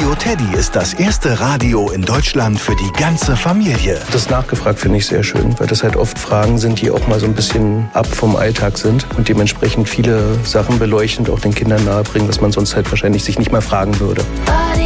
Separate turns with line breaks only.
Radio Teddy ist das erste Radio in Deutschland für die ganze Familie.
Das nachgefragt finde ich sehr schön, weil das halt oft Fragen sind, die auch mal so ein bisschen ab vom Alltag sind und dementsprechend viele Sachen beleuchtend auch den Kindern nahebringen, was man sonst halt wahrscheinlich sich nicht mal fragen würde.